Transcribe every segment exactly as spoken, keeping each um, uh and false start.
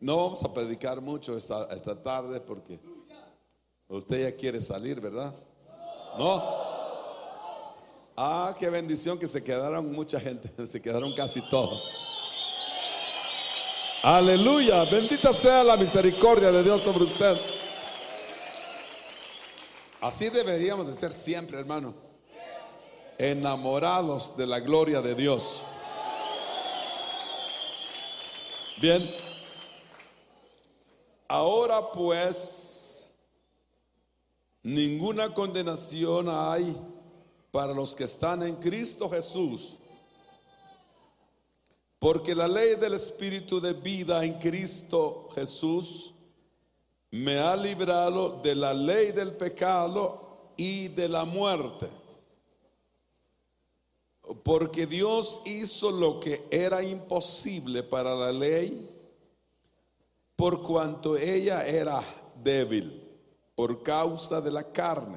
No vamos a predicar mucho esta, esta tarde porque usted ya quiere salir, ¿verdad? ¿No? Ah, qué bendición que se quedaron mucha gente, se quedaron casi todos. Aleluya, bendita sea la misericordia de Dios sobre usted. Así deberíamos de ser siempre, hermano, enamorados de la gloria de Dios. Bien, ahora pues, ninguna condenación hay para los que están en Cristo Jesús, porque la ley del Espíritu de vida en Cristo Jesús me ha librado de la ley del pecado y de la muerte. Porque Dios hizo lo que era imposible para la ley, por cuanto ella era débil por causa de la carne,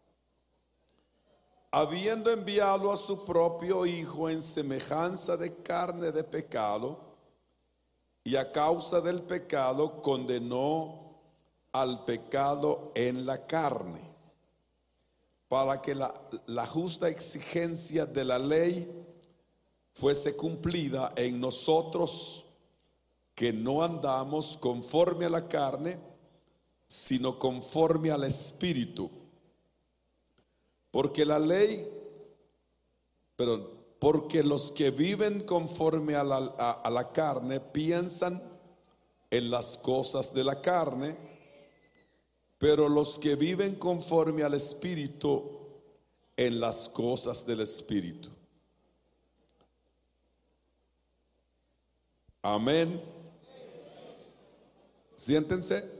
habiendo enviado a su propio Hijo en semejanza de carne de pecado, y a causa del pecado condenó al pecado en la carne, para que la, la justa exigencia de la ley fuese cumplida en nosotros, que no andamos conforme a la carne, sino conforme al Espíritu. Porque la ley, perdón, porque los que viven conforme a la, a, a la carne piensan en las cosas de la carne, pero los que viven conforme al Espíritu en las cosas del Espíritu. Amén. Siéntense.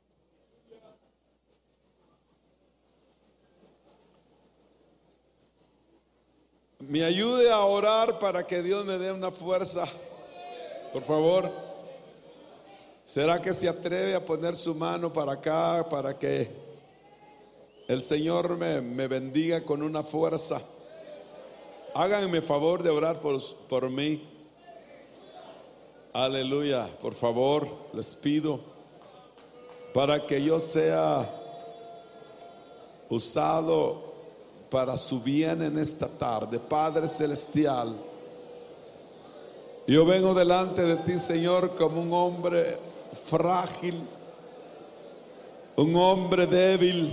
Me ayude a orar para que Dios me dé una fuerza, por favor. ¿Será que se atreve a poner su mano para acá para que el Señor me, me bendiga con una fuerza? Háganme favor de orar por, por mí. Aleluya, por favor, les pido, para que yo sea usado para su bien en esta tarde. Padre celestial, yo vengo delante de ti, Señor, como un hombre frágil, un hombre débil,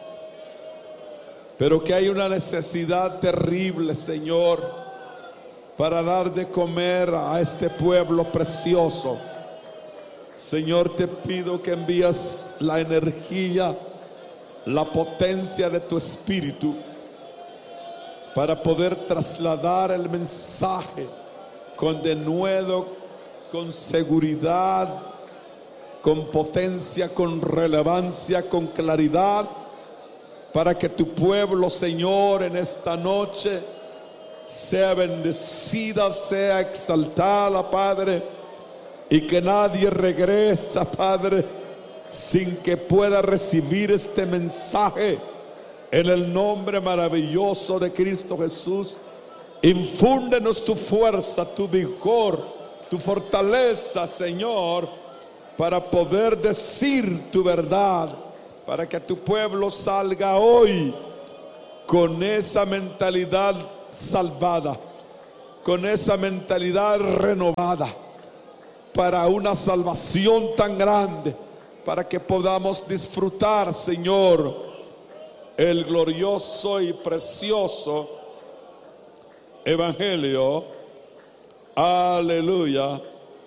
pero que hay una necesidad terrible, Señor, para dar de comer a este pueblo precioso. Señor, te pido que envíes la energía, la potencia de tu Espíritu para poder trasladar el mensaje con denuedo, con seguridad, con potencia, con relevancia, con claridad, para que tu pueblo, Señor, en esta noche sea bendecida, sea exaltada, Padre, y que nadie regresa, Padre, sin que pueda recibir este mensaje. En el nombre maravilloso de Cristo Jesús, infúndenos tu fuerza, tu vigor, tu fortaleza, Señor, para poder decir tu verdad, para que tu pueblo salga hoy con esa mentalidad salvada, con esa mentalidad renovada, para una salvación tan grande, para que podamos disfrutar, Señor, el glorioso y precioso evangelio. Aleluya.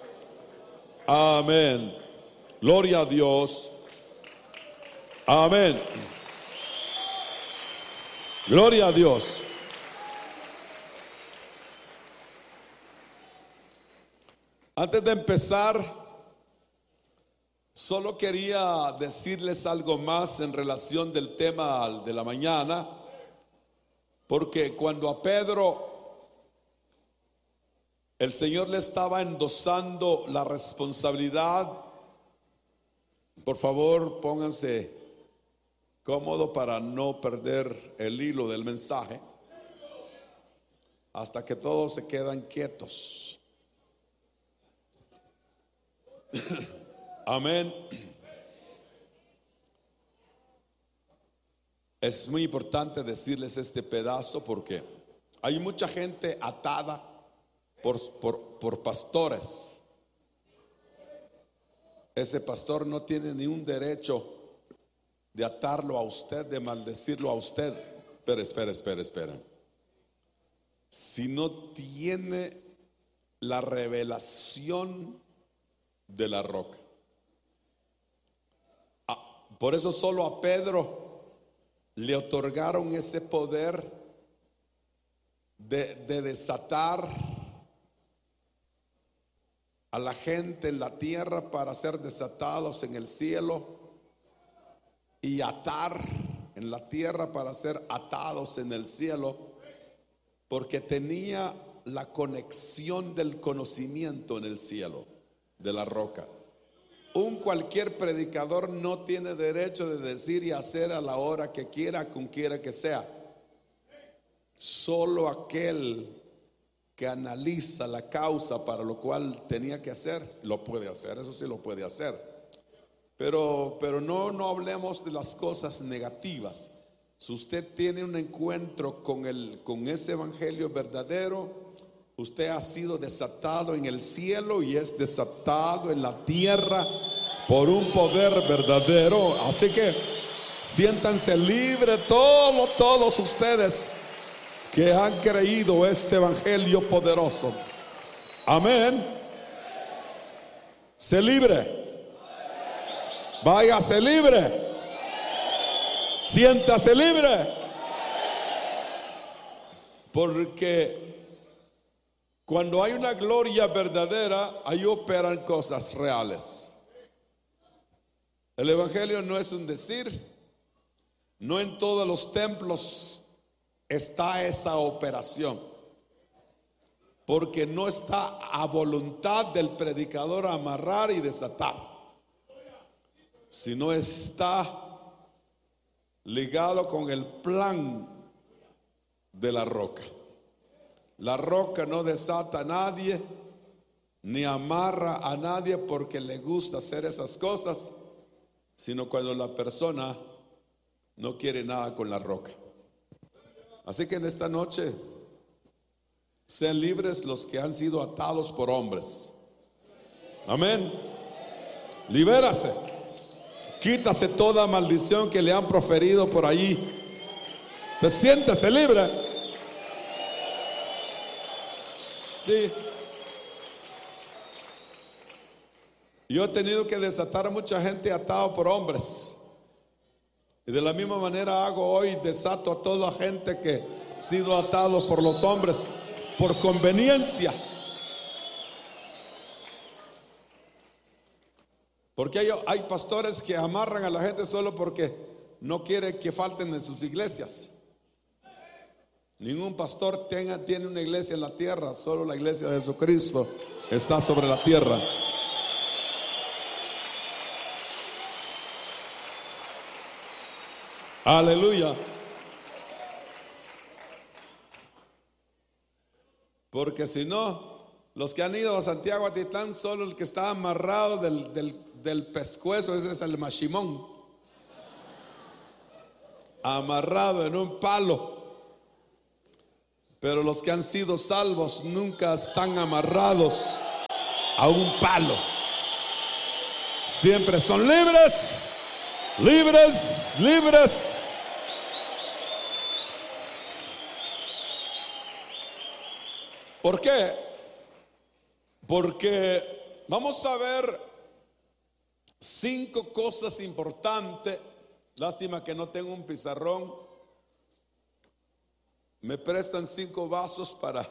Amén. Gloria a Dios. Amén. Gloria a Dios. Antes de empezar, solo quería decirles algo más en relación del tema de la mañana, porque cuando a Pedro el Señor le estaba endosando la responsabilidad, por favor pónganse cómodo para no perder el hilo del mensaje, hasta que todos se quedan quietos. Amén. Es muy importante decirles este pedazo porque hay mucha gente atada por, por, por pastores. Ese pastor no tiene ni un derecho de atarlo a usted, de maldecirlo a usted. Pero espera, espera, espera. Si no tiene la revelación de la roca. Ah, por eso solo a Pedro le otorgaron ese poder de, de desatar a la gente en la tierra para ser desatados en el cielo, y atar en la tierra para ser atados en el cielo, porque tenía la conexión del conocimiento en el cielo de la roca. Un cualquier predicador no tiene derecho de decir y hacer a la hora que quiera, con quiera que sea. Solo aquel que analiza la causa para lo cual tenía que hacer, lo puede hacer, eso sí lo puede hacer. Pero, pero no, no hablemos de las cosas negativas. Si usted tiene un encuentro con, el, con ese evangelio verdadero, usted ha sido desatado en el cielo y es desatado en la tierra por un poder verdadero. Así que siéntanse libres todos, todos ustedes que han creído este evangelio poderoso. Amén. Se libre. Váyase libre. Siéntase libre. Porque cuando hay una gloria verdadera, ahí operan cosas reales. El evangelio no es un decir. No en todos los templos está esa operación, porque no está a voluntad del predicador amarrar y desatar, sino está ligado con el plan de la roca. La roca no desata a nadie ni amarra a nadie porque le gusta hacer esas cosas, sino cuando la persona no quiere nada con la roca. Así que en esta noche sean libres los que han sido atados por hombres. Amén. Libérase. Quítase toda maldición que le han proferido por allí. Pues siéntese libre. Sí. Yo he tenido que desatar a mucha gente atado por hombres. Y de la misma manera hago hoy, desato a toda gente que ha sido atado por los hombres por conveniencia. Porque hay, hay pastores que amarran a la gente solo porque no quiere que falten en sus iglesias. Ningún pastor tenga, tiene una iglesia en la tierra, solo la iglesia de Jesucristo está sobre la tierra. Aleluya. Porque si no, los que han ido a Santiago Atitlán, solo el que está amarrado del, del, del pescuezo, ese es el mashimón, amarrado en un palo. Pero los que han sido salvos nunca están amarrados a un palo. Siempre son libres, libres, libres. ¿Por qué? Porque vamos a ver cinco cosas importantes. Lástima que no tengo un pizarrón. Me prestan cinco vasos para,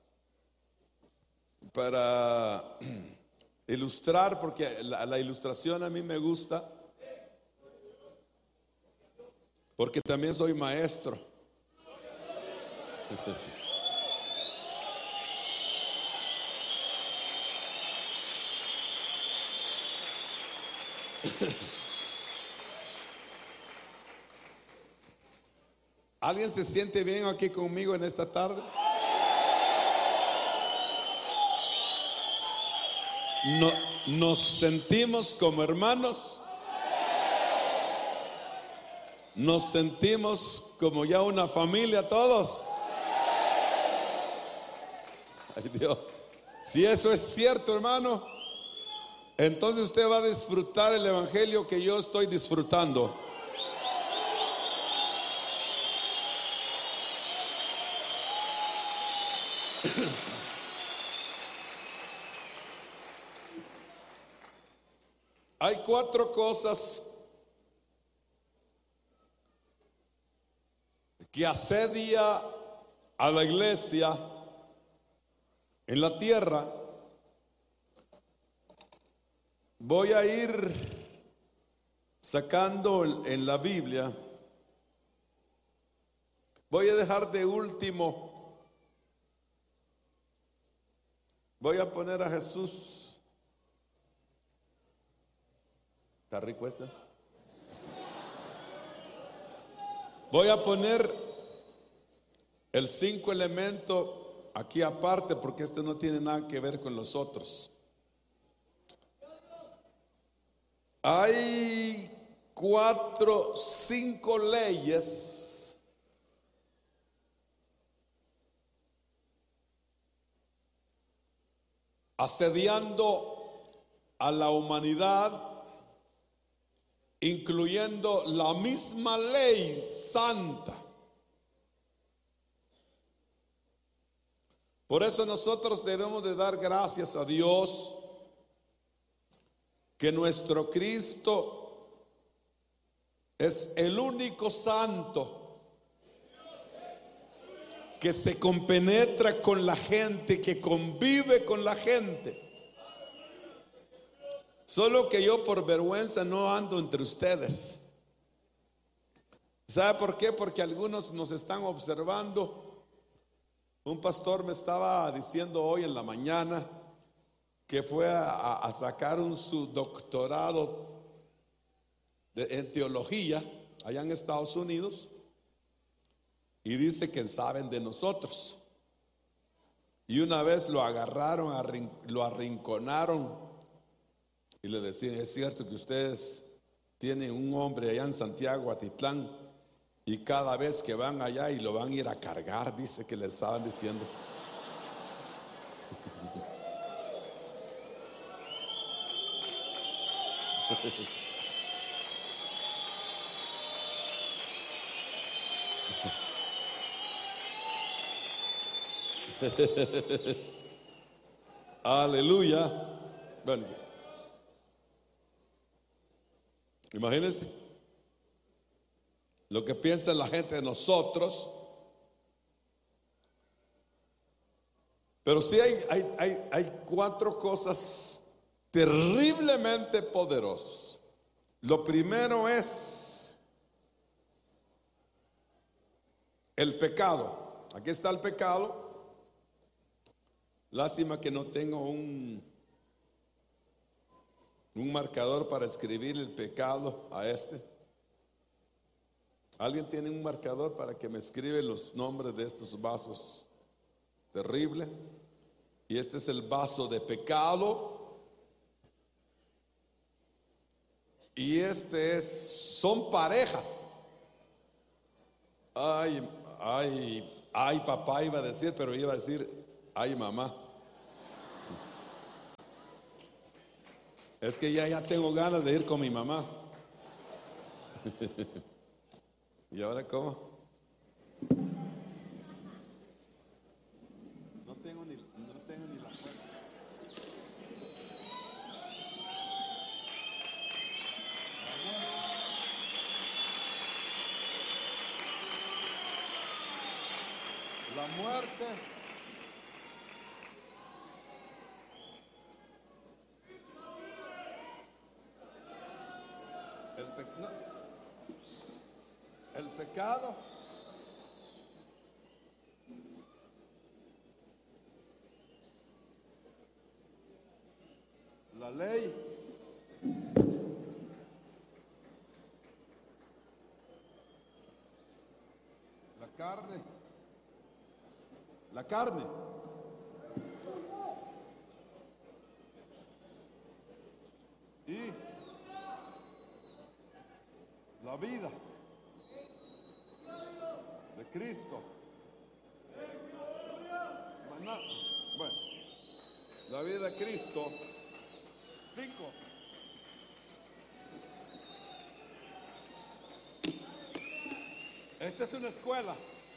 para ilustrar, porque la, la ilustración a mí me gusta, porque también soy maestro. ¿Alguien se siente bien aquí conmigo en esta tarde? no, nos sentimos como hermanos, nos sentimos como ya una familia todos. Ay Dios, si eso es cierto, hermano, entonces usted va a disfrutar el evangelio que yo estoy disfrutando. Hay cuatro cosas que asedia a la iglesia en la tierra. Voy a ir sacando en la Biblia. Voy a dejar de último. Voy a poner a Jesús. ¿Está rico este? Voy a poner el cinco elemento aquí aparte porque este no tiene nada que ver con los otros. Hay cuatro, cinco leyes asediando a la humanidad, incluyendo la misma ley santa. Por eso nosotros debemos de dar gracias a Dios que nuestro Cristo es el único santo que se compenetra con la gente, que convive con la gente. Solo que yo por vergüenza no ando entre ustedes. ¿Sabe por qué? Porque algunos nos están observando. Un pastor me estaba diciendo hoy en la mañana que fue a, a sacar un su doctorado de, en teología allá en Estados Unidos, y dice que saben de nosotros. Y una vez lo agarraron, arrin, lo arrinconaron y le decían: es cierto que ustedes tienen un hombre allá en Santiago, Atitlán, y cada vez que van allá y lo van a ir a cargar, dice que le estaban diciendo. Aleluya. Bueno, imagínense lo que piensa la gente de nosotros. Pero sí hay, hay, hay, hay cuatro cosas terriblemente poderosas. Lo primero es el pecado. Aquí está el pecado. Lástima que no tengo un, un marcador para escribir el pecado a este. ¿Alguien tiene un marcador para que me escribe los nombres de estos vasos? Terrible. Y este es el vaso de pecado. Y este es, son parejas. Ay, ay, ay, papá iba a decir, pero iba a decir, ay, mamá. Es que ya, ya tengo ganas de ir con mi mamá. ¿Y ahora cómo? No tengo ni, no tengo ni la fuerza. La muerte. El, pe no. El pecado. La ley. La carne. La carne. La vida de Cristo. Bueno, bueno, la vida de Cristo. Cinco. Esta es una escuela.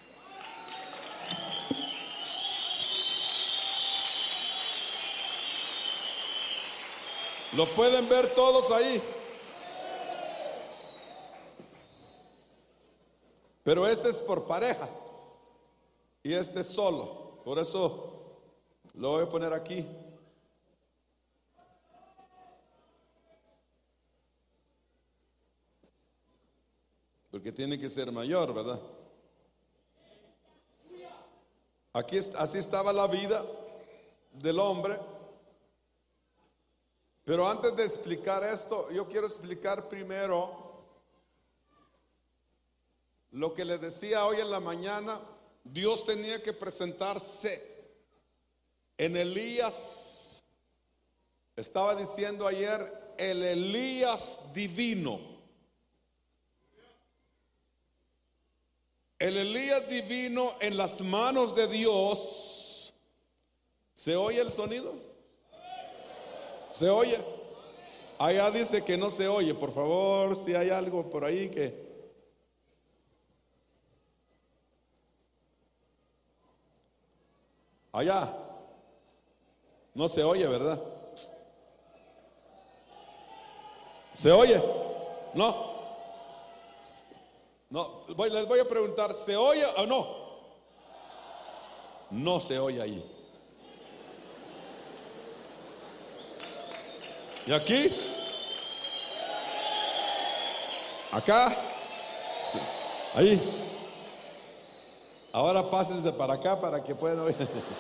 Lo pueden ver todos ahí. Pero este es por pareja y este es solo. Por eso lo voy a poner aquí. Porque tiene que ser mayor, ¿verdad? Aquí así estaba la vida del hombre. Pero antes de explicar esto, yo quiero explicar primero lo que les decía hoy en la mañana. Dios tenía que presentarse en Elías. Estaba diciendo ayer, el Elías divino. El Elías divino en las manos de Dios. ¿Se oye el sonido? ¿Se oye? Allá dice que no se oye. Por favor, si hay algo por ahí que... Allá no se oye, ¿verdad? ¿Se oye? No. No, voy, les voy a preguntar, ¿se oye o no? No se oye ahí. ¿Y aquí? ¿Acá? Sí. Ahí. Ahora pásense para acá para que puedan oír.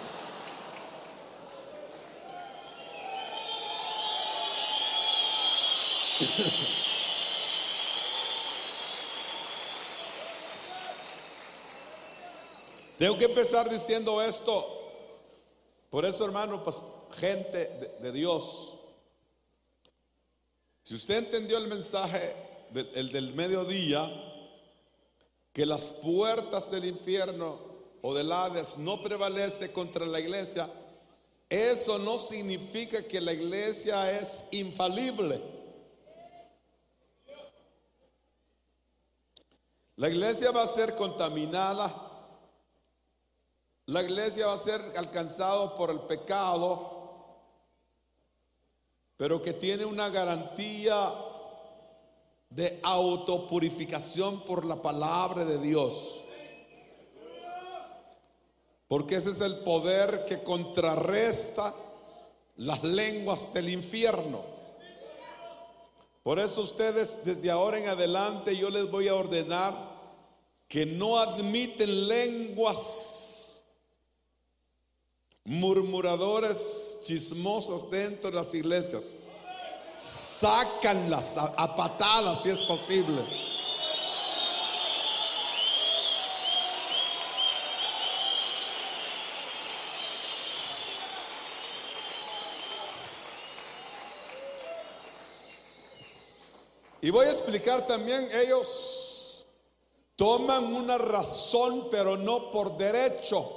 Tengo que empezar diciendo esto. Por eso, hermano, pues gente de, de Dios, si usted entendió el mensaje del, el del mediodía, que las puertas del infierno o del Hades no prevalece contra la iglesia, eso no significa que la iglesia es infalible. La iglesia va a ser contaminada. La iglesia va a ser alcanzada por el pecado, pero que tiene una garantía de autopurificación por la palabra de Dios. Porque ese es el poder que contrarresta las lenguas del infierno. Por eso ustedes desde ahora en adelante yo les voy a ordenar que no admiten lenguas murmuradores, chismosas dentro de las iglesias. Sácanlas a, a patadas si es posible. Y voy a explicar también, ellos toman una razón pero no por derecho.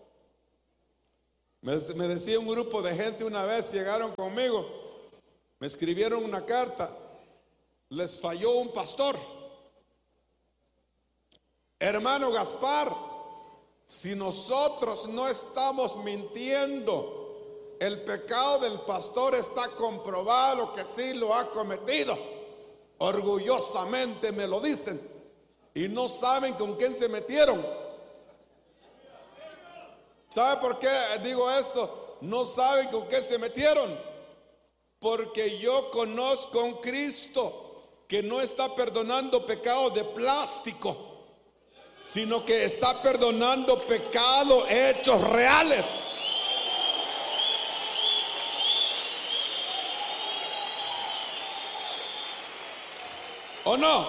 Me, me decía un grupo de gente una vez, llegaron conmigo, me escribieron una carta, les falló un pastor. Hermano Gaspar, si nosotros no estamos mintiendo, el pecado del pastor está comprobado que sí lo ha cometido. Orgullosamente me lo dicen y no saben con quién se metieron. ¿Sabe por qué digo esto? No saben con qué se metieron. Porque yo conozco a un Cristo que no está perdonando pecados de plástico, sino que está perdonando pecados hechos reales. ¿O no?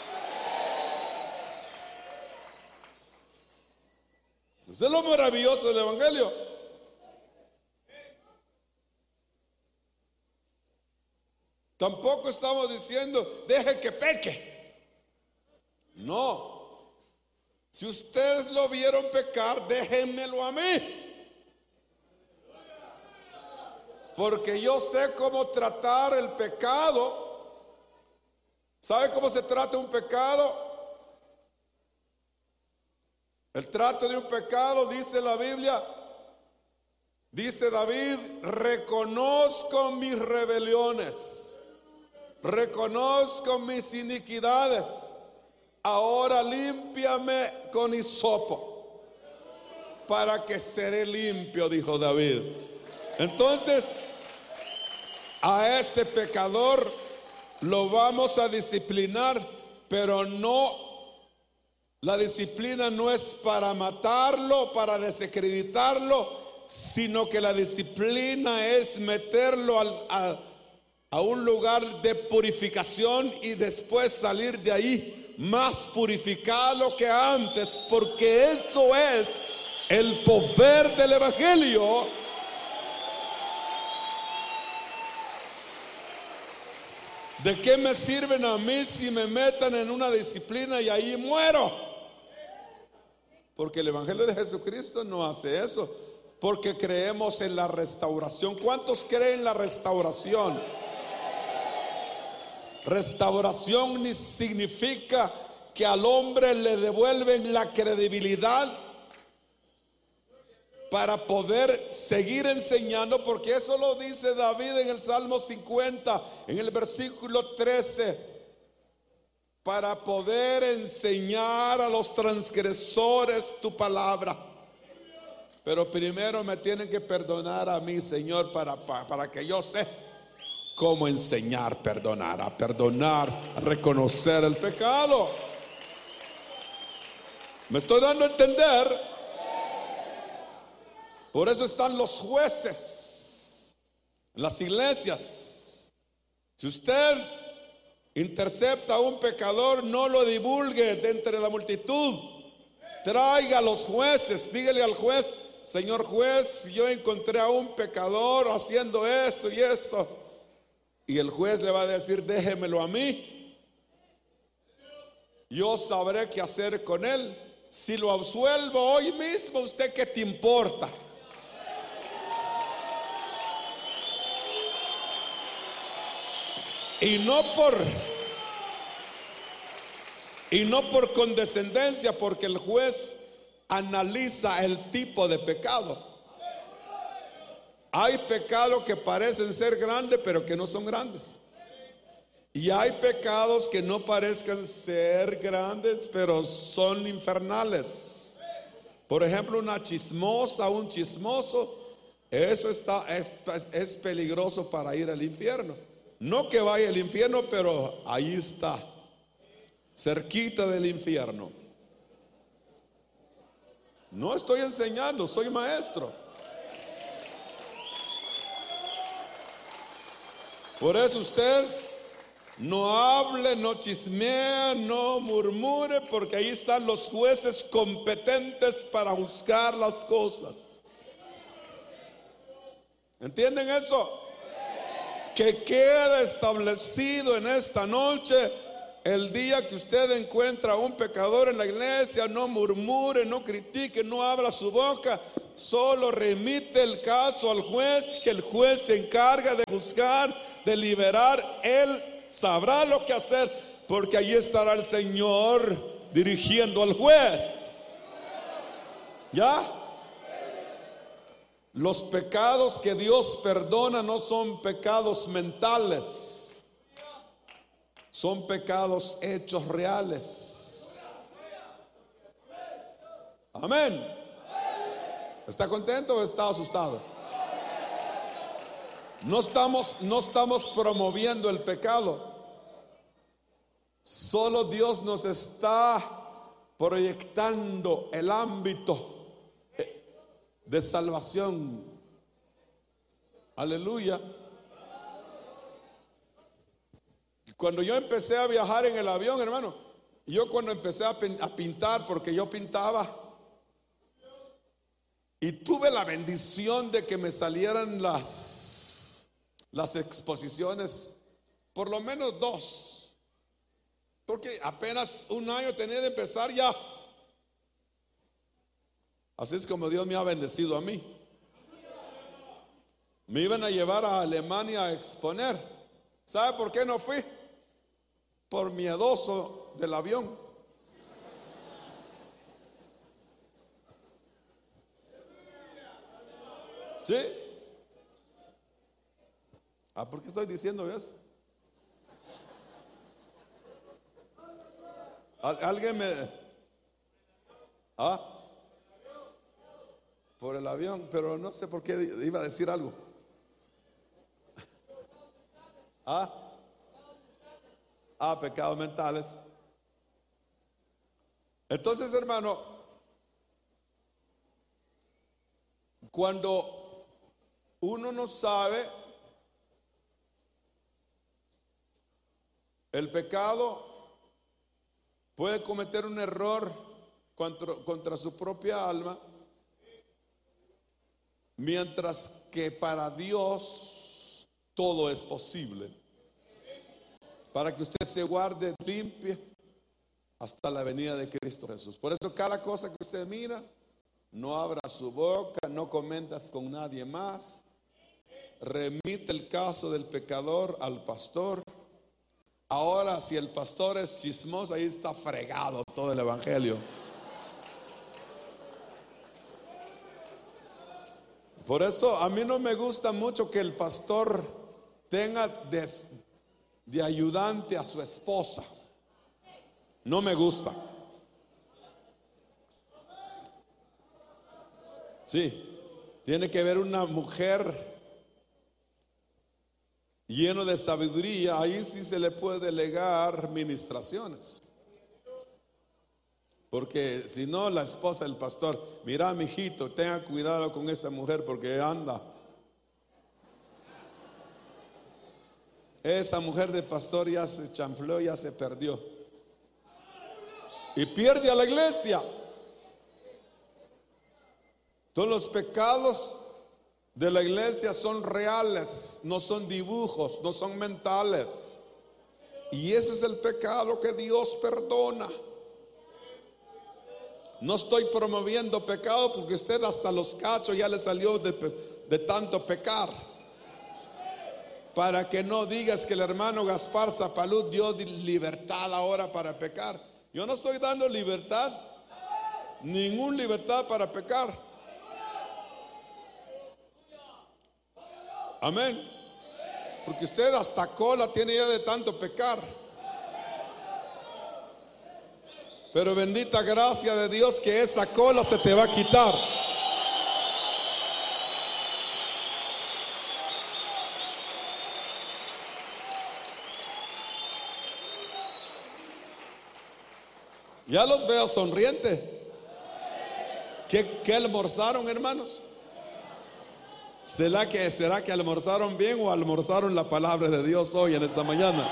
Eso es lo maravilloso del Evangelio. Tampoco estamos diciendo deje que peque. No. Si ustedes lo vieron pecar, déjenmelo a mí. Porque yo sé cómo tratar el pecado. ¿Sabe cómo se trata un pecado? El trato de un pecado, dice la Biblia, dice David: reconozco mis rebeliones, reconozco mis iniquidades, ahora límpiame con hisopo, para que seré limpio, dijo David. Entonces, a este pecador lo vamos a disciplinar, pero no. La disciplina no es para matarlo, para desacreditarlo, sino que la disciplina es meterlo al, a, a un lugar de purificación y después salir de ahí más purificado que antes, porque eso es el poder del evangelio. ¿De qué me sirven a mí si me metan en una disciplina y ahí muero? Porque el evangelio de Jesucristo no hace eso, porque creemos en la restauración. ¿Cuántos creen en la restauración? Restauración ni significa que al hombre le devuelven la credibilidad para poder seguir enseñando, porque eso lo dice David en el Salmo cincuenta, en el versículo trece. Para poder enseñar a los transgresores tu palabra. Pero primero me tienen que perdonar a mí, Señor, para, para, para que yo sé cómo enseñar, perdonar, a perdonar, a reconocer el pecado. ¿Me estoy dando a entender? Por eso están los jueces en las iglesias. Si usted intercepta a un pecador, no lo divulgue de entre la multitud. Traiga a los jueces, dígale al juez: señor juez, yo encontré a un pecador haciendo esto y esto. Y el juez le va a decir: déjemelo a mí, yo sabré qué hacer con él. Si lo absuelvo hoy mismo, ¿usted qué te importa? Y no por y no por condescendencia, porque el juez analiza el tipo de pecado. Hay pecados que parecen ser grandes, pero que no son grandes. Y hay pecados que no parezcan ser grandes, pero son infernales. Por ejemplo, una chismosa, un chismoso, eso está, es, es peligroso para ir al infierno. No que vaya al infierno, pero ahí está, cerquita del infierno. No estoy enseñando, soy maestro. Por eso usted no hable, no chismee, no murmure, porque ahí están los jueces competentes para juzgar las cosas. ¿Entienden eso? Que quede establecido en esta noche: el día que usted encuentra a un pecador en la iglesia, no murmure, no critique, no abra su boca, solo remite el caso al juez, que el juez se encarga de juzgar, de liberar. Él sabrá lo que hacer, porque allí estará el Señor dirigiendo al juez. ¿Ya? Los pecados que Dios perdona no son pecados mentales, son pecados hechos reales. Amén. ¿Está contento o está asustado? No estamos, no estamos promoviendo el pecado. Solo Dios nos está proyectando el ámbito de salvación. Aleluya. Cuando yo empecé a viajar en el avión, hermano, yo cuando empecé a pintar, porque yo pintaba, y tuve la bendición de que me salieran las las exposiciones, por lo menos dos. Porque apenas un año tenía de empezar ya. Así es como Dios me ha bendecido a mí. Me iban a llevar a Alemania a exponer. ¿Sabe por qué no fui? Por miedoso del avión. ¿Sí? Ah, ¿por qué estoy diciendo eso? ¿Al- ¿Alguien me... Ah, por el avión, pero no sé por qué iba a decir algo. Ah, ah, pecados mentales. Entonces, hermano, cuando uno no sabe, el pecado puede cometer un error contra, contra su propia alma, mientras que para Dios todo es posible. Para que usted se guarde limpio hasta la venida de Cristo Jesús. Por eso cada cosa que usted mira, no abra su boca, no comentas con nadie más. Remite el caso del pecador al pastor. Ahora, si el pastor es chismoso, ahí está fregado todo el evangelio. Por eso a mí no me gusta mucho que el pastor tenga des, de ayudante a su esposa. No me gusta. Sí, tiene que haber una mujer lleno de sabiduría. Ahí sí se le puede delegar ministraciones. Porque si no, la esposa del pastor, mira, mijito, tenga cuidado con esa mujer porque anda. Esa mujer del pastor ya se chanfló, ya se perdió. Y pierde a la iglesia. Todos los pecados de la iglesia son reales, no son dibujos, no son mentales. Y ese es el pecado que Dios perdona. No estoy promoviendo pecado porque usted hasta los cachos ya le salió de, de tanto pecar. Para que no digas que el hermano Gaspar Zapalud dio libertad ahora para pecar. Yo no estoy dando libertad, ninguna libertad para pecar. Amén. Porque usted hasta cola tiene ya de tanto pecar. Pero bendita gracia de Dios que esa cola se te va a quitar. Ya los veo sonrientes. ¿Qué, qué almorzaron, hermanos? ¿Será que, ¿Será que almorzaron bien o almorzaron la palabra de Dios hoy en esta mañana?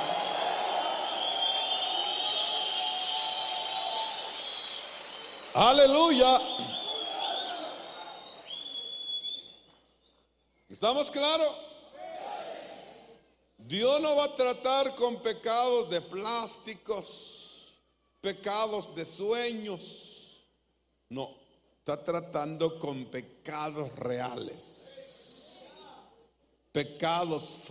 Aleluya. ¿Estamos claros? Dios no va a tratar con pecados de plásticos, pecados de sueños. No, está tratando con pecados reales, pecados